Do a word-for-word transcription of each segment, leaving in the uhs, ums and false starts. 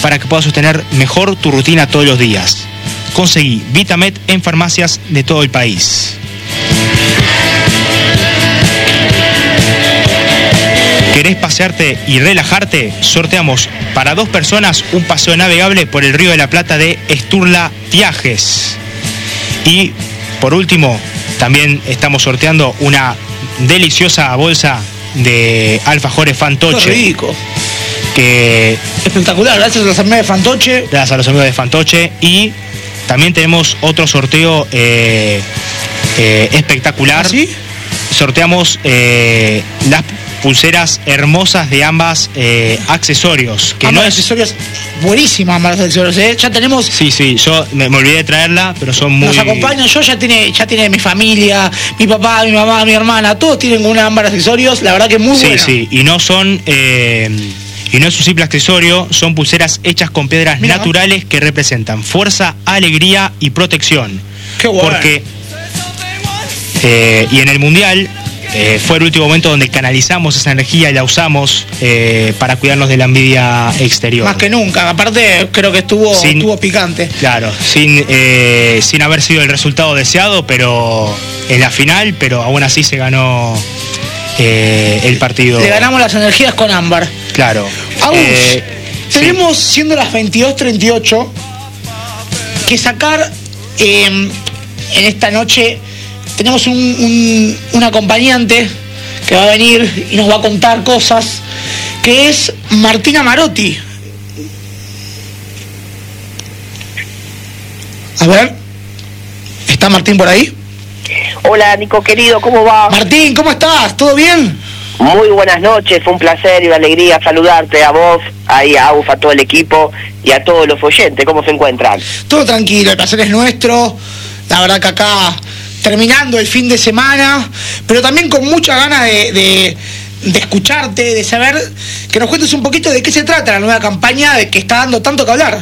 para que puedas sostener mejor tu rutina todos los días. Conseguí Vitamed en farmacias de todo el país. ¿Querés pasearte y relajarte? Sorteamos para dos personas un paseo navegable por el Río de la Plata de Esturla Viajes. Y por último, también estamos sorteando una deliciosa bolsa de alfajores Fantoche. ¡Qué rico! Que espectacular, gracias a los amigos de Fantoche. Gracias a los amigos de Fantoche. Y también tenemos otro sorteo eh, eh, espectacular. ¿Ah, sí? Sorteamos eh, las pulseras hermosas de ambas eh, accesorios. Que ambas no es... accesorios, buenísimas ambas accesorios, ¿eh? Ya tenemos... Sí, sí, yo me, me olvidé de traerla, pero son muy... Nos acompañan, yo ya tiene, ya tiene mi familia, mi papá, mi mamá, mi hermana, todos tienen una ámbar accesorios, la verdad que muy sí, buena. Sí, sí, y no son... Eh, y no es un simple accesorio, son pulseras hechas con piedras Mirá. naturales que representan fuerza, alegría y protección. ¡Qué bueno! Porque... Eh, y en el Mundial... Eh, fue el último momento donde canalizamos esa energía y la usamos eh, para cuidarnos de la envidia exterior. Más que nunca, aparte creo que estuvo, sin, estuvo picante. Claro, sin, eh, sin haber sido el resultado deseado, pero en la final, pero aún así se ganó eh, el partido. Le ganamos las energías con ámbar. Claro. Agus, eh, tenemos, sí. siendo las veintidós treinta y ocho, que sacar eh, en esta noche... Tenemos un, un, un acompañante que va a venir y nos va a contar cosas, que es Martina Marotti. A ver, ¿está Martín por ahí? Hola, Nico querido, ¿cómo va? Martín, ¿cómo estás? ¿Todo bien? Muy buenas noches, fue un placer y una alegría saludarte a vos, ahí a Agus, a todo el equipo y a todos los oyentes. ¿Cómo se encuentran? Todo tranquilo, el placer es nuestro. La verdad que acá... terminando el fin de semana, pero también con mucha ganas de, de, de escucharte, de saber, que nos cuentes un poquito de qué se trata la nueva campaña de que está dando tanto que hablar.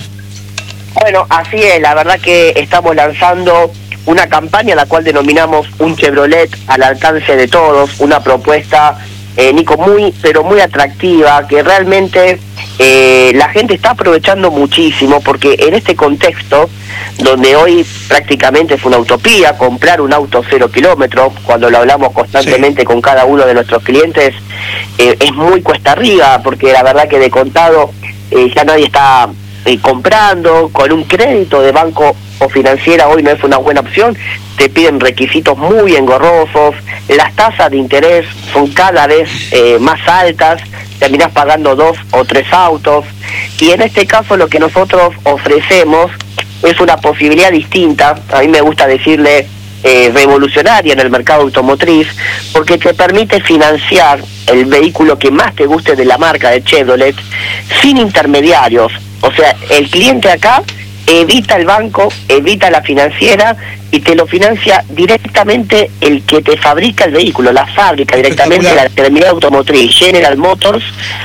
Bueno, así es, la verdad que estamos lanzando una campaña la cual denominamos Un Chevrolet al alcance de todos, una propuesta, eh, Nico, muy, pero muy atractiva, que realmente eh, la gente está aprovechando muchísimo, porque en este contexto, donde hoy prácticamente es una utopía comprar un auto cero kilómetros, cuando lo hablamos constantemente sí. con cada uno de nuestros clientes, eh, es muy cuesta arriba, porque la verdad que de contado eh, ya nadie está eh, comprando, con un crédito de banco o financiera hoy no es una buena opción, te piden requisitos muy engorrosos, las tasas de interés son cada vez eh, más altas, terminás pagando dos o tres autos, y en este caso lo que nosotros ofrecemos es una posibilidad distinta, a mí me gusta decirle eh, revolucionaria en el mercado automotriz, porque te permite financiar el vehículo que más te guste de la marca de Chevrolet sin intermediarios. O sea, el cliente acá evita el banco, evita la financiera y te lo financia directamente el que te fabrica el vehículo, la fábrica directamente, la terminal automotriz, General Motors,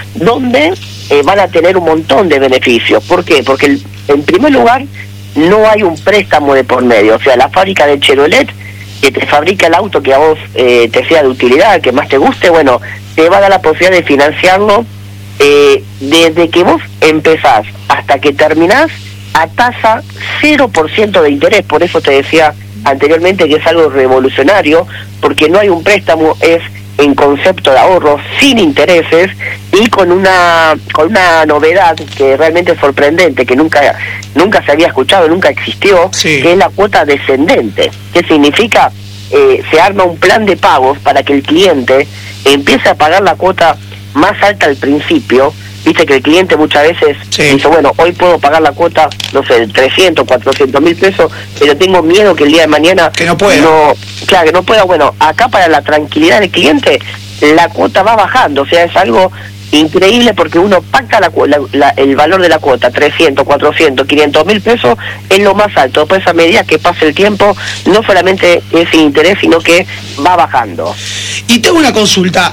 donde eh, van a tener un montón de beneficios. ¿Por qué? Porque el, en primer lugar no hay un préstamo de por medio, o sea, la fábrica de Chevrolet que te fabrica el auto que a vos eh, te sea de utilidad, que más te guste, bueno, te va a dar la posibilidad de financiarlo eh, desde que vos empezás hasta que terminás a tasa cero por ciento de interés. Por eso te decía anteriormente que es algo revolucionario, porque no hay un préstamo, es en concepto de ahorro, sin intereses y con una con una novedad que realmente es sorprendente, que nunca nunca se había escuchado, nunca existió, sí. que es la cuota descendente. ¿Qué significa? Eh, se arma un plan de pagos para que el cliente empiece a pagar la cuota más alta al principio. Viste que el cliente muchas veces sí. dice, bueno, hoy puedo pagar la cuota, no sé, trescientos, cuatrocientos mil pesos, pero tengo miedo que el día de mañana que no pueda. No, claro, que no pueda. Bueno, acá para la tranquilidad del cliente, la cuota va bajando, o sea, es algo increíble porque uno pacta la, la, la, el valor de la cuota, trescientos, cuatrocientos, quinientos mil pesos, es lo más alto. Después a medida que pase el tiempo, no solamente es sin interés, sino que va bajando. Y tengo una consulta.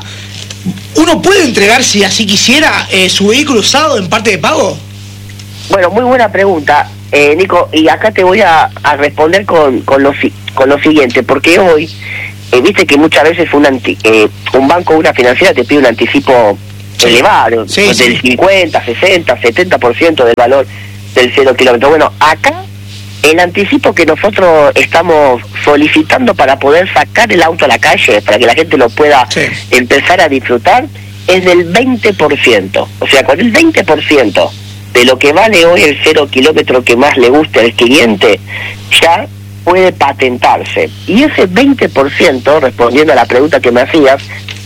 ¿Uno puede entregar, si así quisiera, eh, su vehículo usado en parte de pago? Bueno, muy buena pregunta, eh, Nico, y acá te voy a, a responder con, con, lo, con lo siguiente, porque hoy, eh, viste que muchas veces un, anti, eh, un banco o una financiera te pide un anticipo sí. elevado, sí, del sí. cincuenta, sesenta, setenta por ciento del valor del cero kilómetro. Bueno, acá el anticipo que nosotros estamos solicitando para poder sacar el auto a la calle, para que la gente lo pueda sí. empezar a disfrutar, es del veinte por ciento. O sea, con el veinte por ciento de lo que vale hoy el cero kilómetro que más le guste al cliente, ya puede patentarse. Y ese veinte por ciento, respondiendo a la pregunta que me hacías,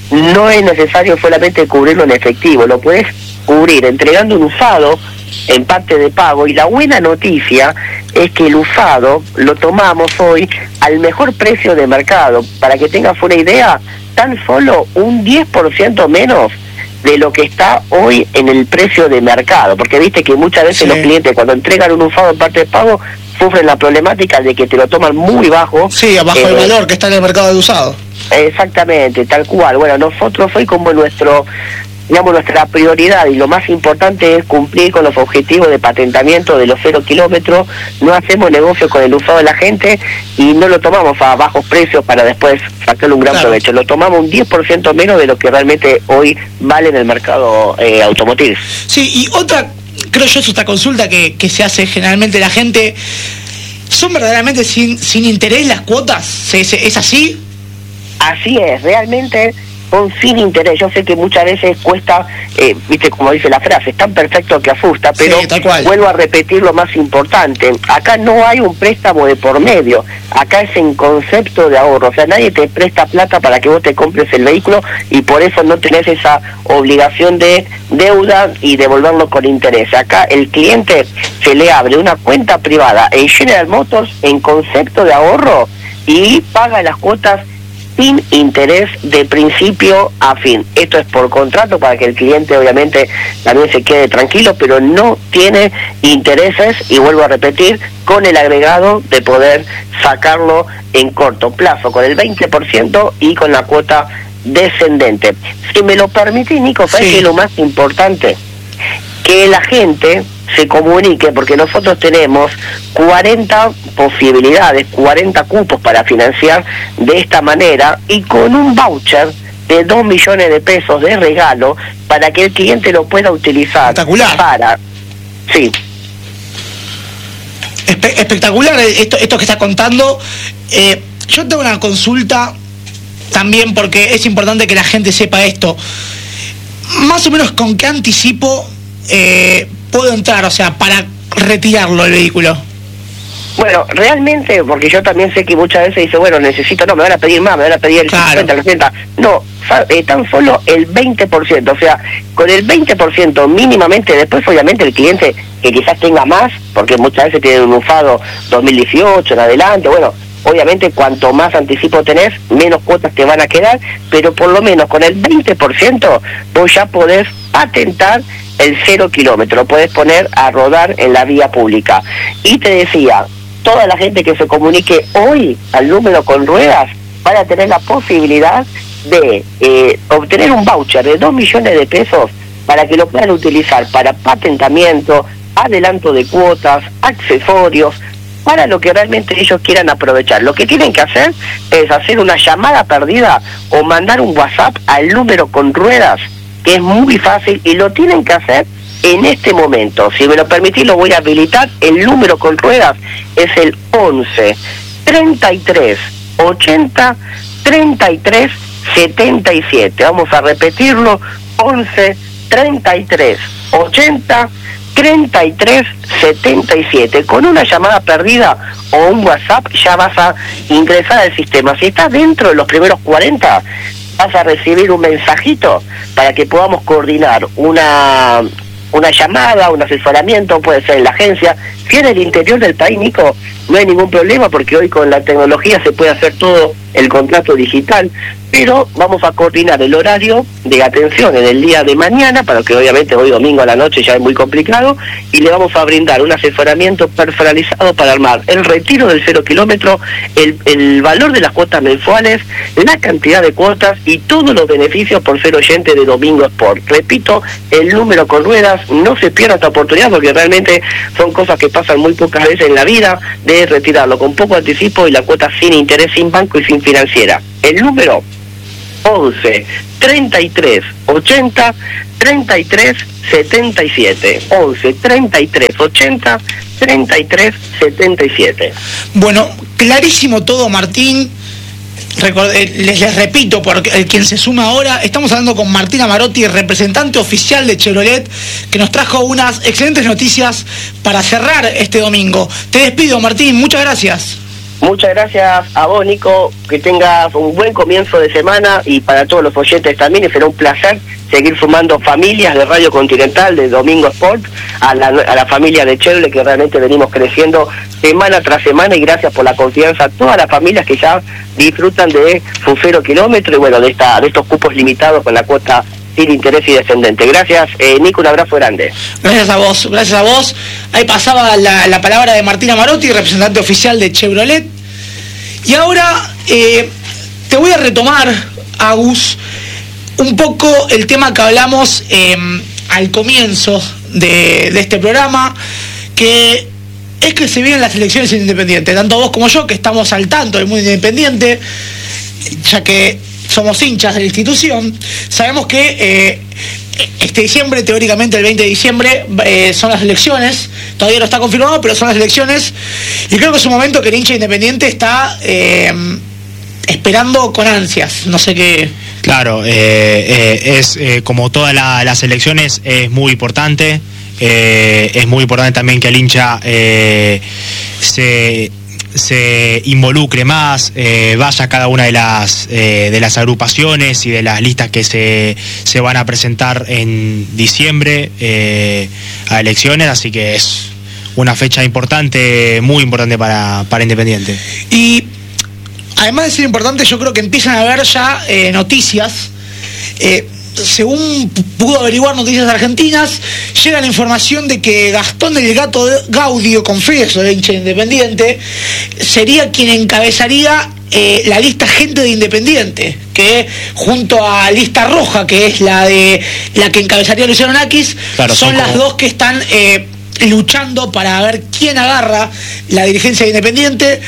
no es necesario solamente cubrirlo en efectivo, lo puedes cubrir entregando un usado en parte de pago. Y la buena noticia es que el usado lo tomamos hoy al mejor precio de mercado. Para que tengas una idea, tan solo un diez por ciento menos de lo que está hoy en el precio de mercado, porque viste que muchas veces sí. los clientes cuando entregan un usado en parte de pago sufren la problemática de que te lo toman muy bajo. Sí, abajo eh, el valor que está en el mercado de usado. Exactamente, tal cual. Bueno, nosotros hoy como nuestro, digamos, nuestra prioridad y lo más importante es cumplir con los objetivos de patentamiento de los cero kilómetros. No hacemos negocio con el usado de la gente y no lo tomamos a bajos precios para después sacarle un gran claro. provecho. Lo tomamos un diez por ciento menos de lo que realmente hoy vale en el mercado eh, automotriz. Sí, y otra, creo yo, es esta consulta que, que se hace generalmente la gente. ¿Son verdaderamente sin, sin interés las cuotas? ¿Es, es así? Así es, realmente son sin interés. Yo sé que muchas veces cuesta, eh, viste como dice la frase, es tan perfecto que asusta, pero sí, vuelvo a repetir lo más importante. Acá no hay un préstamo de por medio, acá es en concepto de ahorro. O sea, nadie te presta plata para que vos te compres el vehículo y por eso no tenés esa obligación de deuda y devolverlo con interés. Acá el cliente se le abre una cuenta privada en General Motors en concepto de ahorro y paga las cuotas sin interés de principio a fin. Esto es por contrato para que el cliente obviamente también se quede tranquilo, pero no tiene intereses, y vuelvo a repetir, con el agregado de poder sacarlo en corto plazo, con el veinte por ciento y con la cuota descendente. Si me lo permitís, Nico, ¿sabes sí. qué es lo más importante? Que la gente se comunique, porque nosotros tenemos cuarenta posibilidades, cuarenta cupos para financiar de esta manera y con un voucher de dos millones de pesos de regalo para que el cliente lo pueda utilizar. Espectacular. Para... Sí. Espe- espectacular esto, esto que está contando. Eh, yo tengo una consulta también porque es importante que la gente sepa esto. Más o menos, ¿con qué anticipo eh, puedo entrar, o sea, para retirarlo el vehículo? Bueno, realmente, porque yo también sé que muchas veces dice, bueno, necesito, no, me van a pedir más, me van a pedir el claro. cincuenta, el sesenta. No, eh, tan solo el veinte por ciento. O sea, con el veinte por ciento mínimamente, después obviamente el cliente que quizás tenga más, porque muchas veces tienen un usado dos mil dieciocho en adelante, bueno, obviamente cuanto más anticipo tenés, menos cuotas te van a quedar, pero por lo menos con el veinte por ciento vos ya podés patentar el cero kilómetro, puedes poner a rodar en la vía pública. Y te decía, toda la gente que se comunique hoy al número con ruedas van a tener la posibilidad de eh, obtener un voucher de dos millones de pesos para que lo puedan utilizar para patentamiento, adelanto de cuotas, accesorios, para lo que realmente ellos quieran aprovechar. Lo que tienen que hacer es hacer una llamada perdida o mandar un WhatsApp al número con ruedas, que es muy fácil, y lo tienen que hacer en este momento. Si me lo permitís, lo voy a habilitar. El número con ruedas es el once, treinta y tres, ochenta, treinta y tres, setenta y siete. Vamos a repetirlo: once, treinta y tres, ochenta, treinta y tres, setenta y siete. Con una llamada perdida o un WhatsApp ya vas a ingresar al sistema. Si estás dentro de los primeros cuarenta, vas a recibir un mensajito para que podamos coordinar una una llamada, un asesoramiento, puede ser en la agencia. Si en el interior del país, Nico, no hay ningún problema, porque hoy con la tecnología se puede hacer todo el contrato digital, pero vamos a coordinar el horario de atención en el día de mañana, para que obviamente hoy domingo a la noche ya es muy complicado, y le vamos a brindar un asesoramiento personalizado para armar el retiro del cero kilómetro, el, el valor de las cuotas mensuales, la cantidad de cuotas y todos los beneficios por ser oyente de Domingo Sport. Repito, el número con ruedas, no se pierda esta oportunidad, porque realmente son cosas que pasan muy pocas veces en la vida, de retirarlo con poco anticipo y la cuota sin interés, sin banco y sin financiera. El número once treinta y tres ochenta treinta y tres setenta y siete. once treinta y tres ochenta treinta y tres setenta y siete. Bueno, clarísimo todo, Martín. Record- les, les repito, por el quien se suma ahora, estamos hablando con Martín Amarotti, representante oficial de Chevrolet, que nos trajo unas excelentes noticias para cerrar este domingo. Te despido, Martín, muchas gracias. Muchas gracias a vos, Nico, que tengas un buen comienzo de semana, y para todos los oyentes también, y será un placer seguir sumando familias de Radio Continental, de Domingo Sport, a la, a la familia de Chevrolet, que realmente venimos creciendo semana tras semana, y gracias por la confianza a todas las familias que ya disfrutan de su cero kilómetro y bueno, de, esta, de estos cupos limitados con la cuota sin interés y descendente. Gracias, eh, Nico, un abrazo grande. Gracias a vos, gracias a vos. Ahí pasaba la, la palabra de Martín Amarotti, representante oficial de Chevrolet. Y ahora eh, te voy a retomar, Agus, un poco el tema que hablamos eh, al comienzo de, de este programa, que es que se vienen las elecciones independientes, tanto vos como yo, que estamos al tanto del mundo independiente, ya que somos hinchas de la institución. Sabemos que eh, este diciembre, teóricamente el veinte de diciembre, eh, son las elecciones. Todavía no está confirmado, pero son las elecciones, y creo que es un momento que el hincha independiente está eh, esperando con ansias. No sé qué. Claro, eh, eh, es eh, como todas la, las elecciones, es muy importante. Eh, es muy importante también que el hincha eh, se, se involucre más, eh, vaya a cada una de las eh, de las agrupaciones y de las listas que se, se van a presentar en diciembre eh, a elecciones, así que es una fecha importante, muy importante para, para Independiente. Y además de ser importante, yo creo que empiezan a haber ya eh, noticias. Eh, según pudo averiguar Noticias Argentinas, llega la información de que Gastón del Gato Gaudio, confieso, de hincha Independiente, sería quien encabezaría eh, la lista Gente de Independiente, que junto a Lista Roja, que es la de la que encabezaría Luciano Nakis, claro, son, son las como... dos que están eh, luchando para ver quién agarra la dirigencia de Independiente.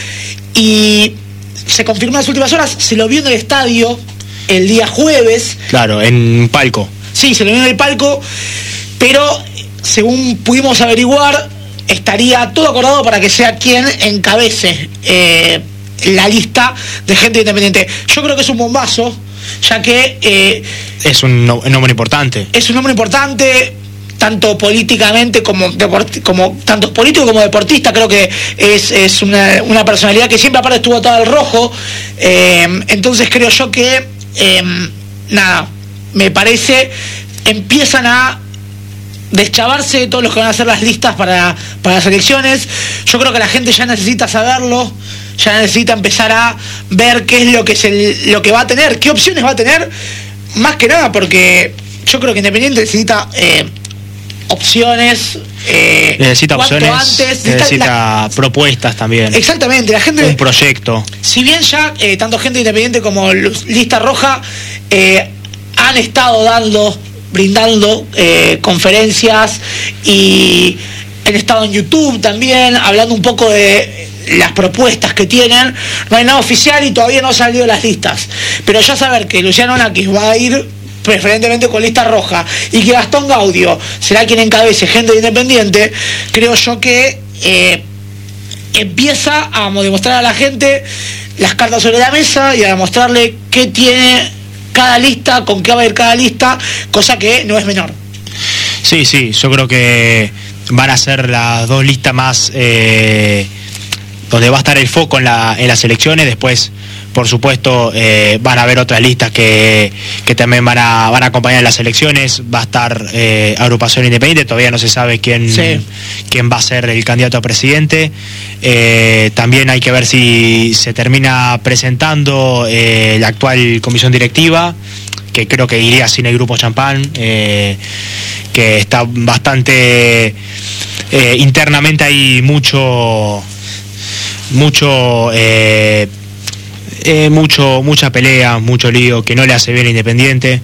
Y se confirmó en las últimas horas, se lo vio en el estadio el día jueves. Claro, en palco. Sí, se lo vio en el palco, pero según pudimos averiguar, estaría todo acordado para que sea quien encabece eh, la lista de Gente Independiente. Yo creo que es un bombazo, ya que eh, es un, no, un nombre importante. Es un nombre importante, tanto políticamente como, deport, como tanto político como deportista. Creo que es, es una, una personalidad que siempre aparte estuvo atada al rojo. Eh, entonces creo yo que Eh, nada, me parece, empiezan a deschavarse de todos los que van a hacer las listas para, para las elecciones. Yo creo que la gente ya necesita saberlo, ya necesita empezar a ver qué es lo que, es el, lo que va a tener, qué opciones va a tener, más que nada porque yo creo que Independiente necesita eh, opciones. Eh, necesita opciones, antes, necesita la, propuestas también. Exactamente, la gente. Un proyecto. Si bien ya eh, tanto Gente Independiente como Lista Roja eh, han estado dando, brindando eh, conferencias y han estado en YouTube también, hablando un poco de las propuestas que tienen, no hay nada oficial y todavía no han salido las listas. Pero ya saber que Luciano Nakis va a ir preferentemente con Lista Roja y que Gastón Gaudio será quien encabece Gente de Independiente, creo yo que eh, empieza a demostrar a la gente las cartas sobre la mesa y a demostrarle qué tiene cada lista, con qué va a ir cada lista, cosa que no es menor. Sí, sí, yo creo que van a ser las dos listas más eh, donde va a estar el foco en, la, en las elecciones. Después, por supuesto, eh, van a haber otras listas que, que también van a, van a acompañar las elecciones. Va a estar eh, Agrupación Independiente, todavía no se sabe quién, sí. quién va a ser el candidato a presidente. Eh, también hay que ver si se termina presentando eh, la actual comisión directiva, que creo que iría sin el Grupo Champán, eh, que está bastante... Eh, internamente hay mucho... mucho... Eh, Eh, mucho mucha pelea, mucho lío que no le hace bien a Independiente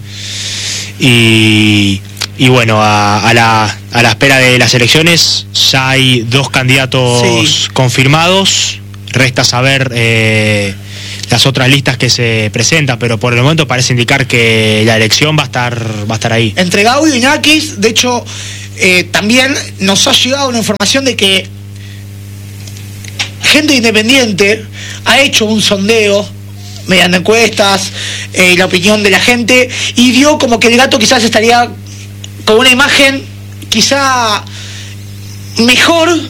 y, y bueno, a, a, la, a la espera de las elecciones ya hay dos candidatos sí. confirmados, resta saber eh, las otras listas que se presentan, pero por el momento parece indicar que la elección va a estar, va a estar ahí. Entre Gaudio y Nakis, de hecho, eh, también nos ha llegado una información de que gente independiente ha hecho un sondeo mediante encuestas y eh, la opinión de la gente, y dio como que el Gato quizás estaría con una imagen quizá mejor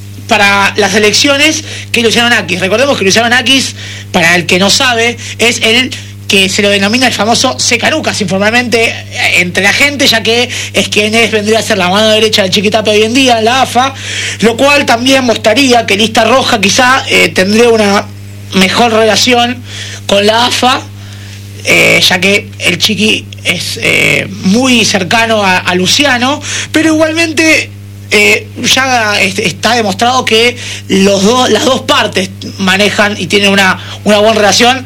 para las elecciones que Luciano Nakis. Recordemos que Luciano Nakis, para el que no sabe, es el que se lo denomina el famoso secanucas informalmente entre la gente, ya que es quien es, vendría a ser la mano derecha del Chiquitapia hoy en día en la A F A, lo cual también mostraría que Lista Roja quizá eh, tendría una mejor relación con la A F A, eh, ya que el Chiqui es eh, muy cercano a, a Luciano, pero igualmente eh, ya est- está demostrado que los dos, las dos partes manejan y tienen una, una buena relación,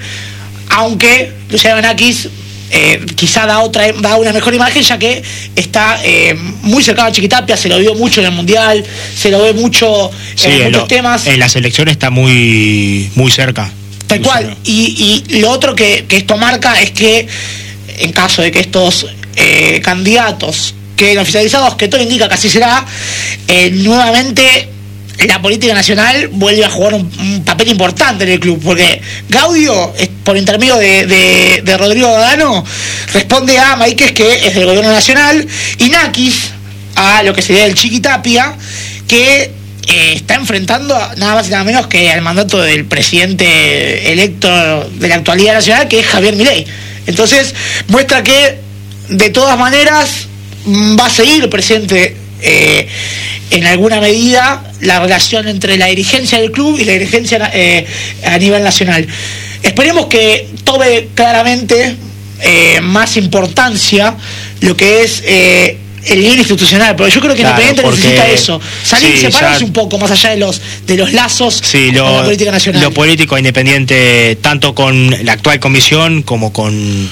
aunque Luciano Nakis eh, quizá da otra da una mejor imagen, ya que está eh, muy cercano a Chiquitapia, se lo vio mucho en el Mundial, se lo ve mucho sí, en, en muchos lo, temas. En la selección está muy, muy cerca. Tal cual. Y, y lo otro que, que esto marca es que en caso de que estos eh, candidatos queden oficializados, que todo indica que así será, eh, nuevamente la política nacional vuelve a jugar un, un papel importante en el club, porque Gaudio, por intermedio de, de, de Rodrigo Godano, responde a Maíquez, que es del gobierno nacional, y Nakis a lo que sería el Chiquitapia, que eh, está enfrentando a, nada más y nada menos que al mandato del presidente electo de la actualidad nacional, que es Javier Milei. Entonces muestra que de todas maneras va a seguir presente eh, en alguna medida la relación entre la dirigencia del club y la dirigencia eh, a nivel nacional. Esperemos que tome claramente eh, más importancia lo que es eh, el nivel institucional, porque yo creo que claro, Independiente necesita eso, salir, sí, separarse ya un poco más allá de los de los lazos sí, lo, con la política nacional. Lo político Independiente, tanto con la actual comisión como con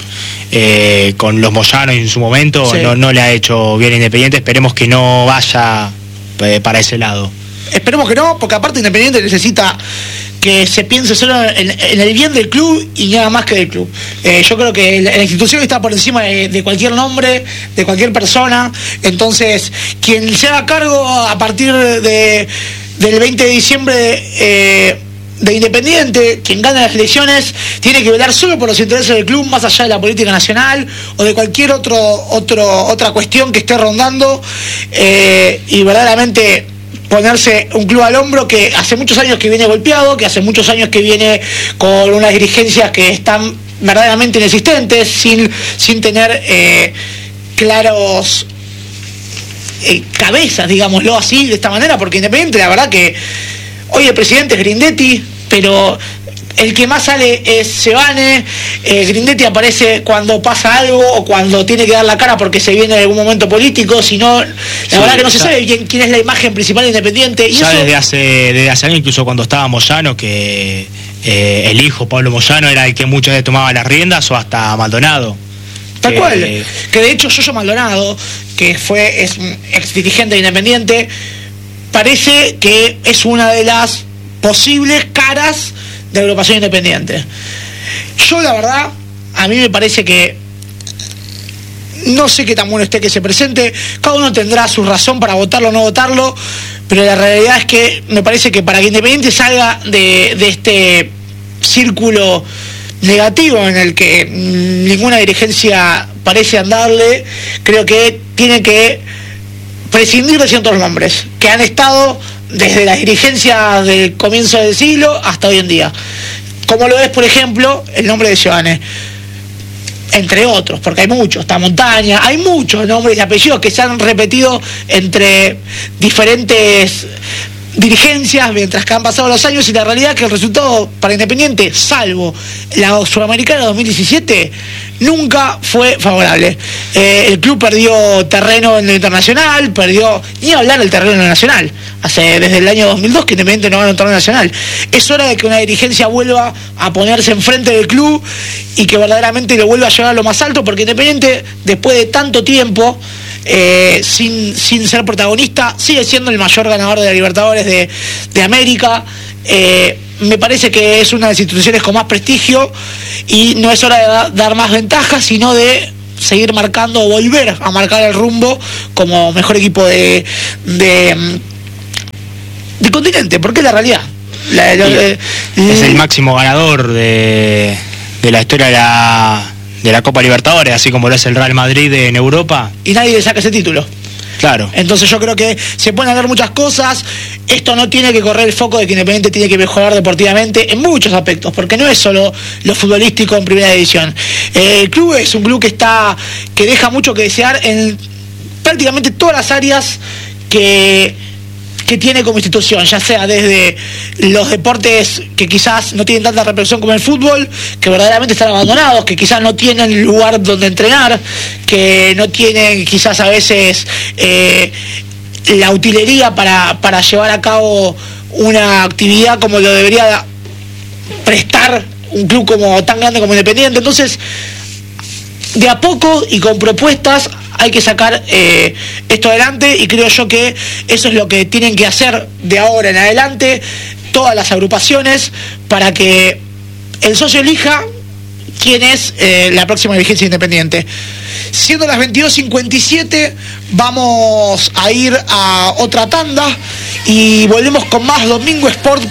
eh, con los Moyanos en su momento, sí. no, no le ha hecho bien Independiente. Esperemos que no vaya eh, para ese lado. Esperemos que no, porque aparte Independiente necesita que se piense solo en, en el bien del club y nada más que del club. Eh, yo creo que la, la institución está por encima de, de cualquier nombre, de cualquier persona. Entonces, quien se haga cargo a partir de, del veinte de diciembre eh, de Independiente, quien gane las elecciones, tiene que velar solo por los intereses del club, más allá de la política nacional o de cualquier otro, otro otra cuestión que esté rondando. Eh, y verdaderamente ponerse un club al hombro que hace muchos años que viene golpeado, que hace muchos años que viene con unas dirigencias que están verdaderamente inexistentes, sin, sin tener eh, claros eh, cabezas, digámoslo así, de esta manera, porque Independiente, la verdad que hoy el presidente es Grindetti, pero el que más sale es Sebane. eh, Grindetti aparece cuando pasa algo o cuando tiene que dar la cara porque se viene en algún momento político, si no, la sí, verdad que no se sabe quién, quién es la imagen principal de Independiente. Y ya eso, desde hace desde hace años, incluso cuando estaba Moyano, que eh, el hijo Pablo Moyano era el que muchas veces tomaba las riendas, o hasta Maldonado. Tal que, cual, que de hecho Yoyo Maldonado, que fue es un ex dirigente de Independiente, parece que es una de las posibles caras de agrupación Independiente. Yo la verdad, a mí me parece que no sé qué tan bueno esté que se presente, cada uno tendrá su razón para votarlo o no votarlo, pero la realidad es que me parece que para que Independiente salga de, de este círculo negativo en el que ninguna dirigencia parece andarle, creo que tiene que prescindir de ciertos nombres que han estado desde las dirigencias del comienzo del siglo hasta hoy en día, como lo es, por ejemplo, el nombre de Sebane, entre otros, porque hay muchos, está Montaña, hay muchos nombres y apellidos que se han repetido entre diferentes dirigencias mientras que han pasado los años, y la realidad es que el resultado para Independiente, salvo la Sudamericana dos mil diecisiete, nunca fue favorable. Eh, el club perdió terreno en lo internacional, perdió, ni hablar del terreno en lo nacional, hace desde el año dos mil dos que Independiente no gana un torneo nacional. Es hora de que una dirigencia vuelva a ponerse enfrente del club y que verdaderamente lo vuelva a llevar a lo más alto, porque Independiente, después de tanto tiempo eh, sin, sin ser protagonista, sigue siendo el mayor ganador de la Libertadores de, de América. Eh, me parece que es una de las instituciones con más prestigio y no es hora de da, dar más ventajas, sino de seguir marcando o volver a marcar el rumbo como mejor equipo de, de, de continente, porque es la realidad. La, la, es la, el máximo ganador de, de la historia de la, de la Copa Libertadores, así como lo es el Real Madrid en Europa. Y nadie le saca ese título. Claro. Entonces yo creo que se pueden hablar muchas cosas. Esto no tiene que correr el foco de que Independiente tiene que mejorar deportivamente en muchos aspectos, porque no es solo lo futbolístico en primera división. Eh, el club es un club que está que deja mucho que desear en prácticamente todas las áreas que que tiene como institución, ya sea desde los deportes que quizás no tienen tanta repercusión como el fútbol, que verdaderamente están abandonados, que quizás no tienen lugar donde entrenar, que no tienen quizás a veces eh, la utilería para, para llevar a cabo una actividad como lo debería prestar un club como tan grande como Independiente. Entonces, de a poco y con propuestas hay que sacar eh, esto adelante, y creo yo que eso es lo que tienen que hacer de ahora en adelante todas las agrupaciones para que el socio elija quién es eh, la próxima dirigencia Independiente. Siendo las veintidós cincuenta y siete, vamos a ir a otra tanda y volvemos con más Domingo Sport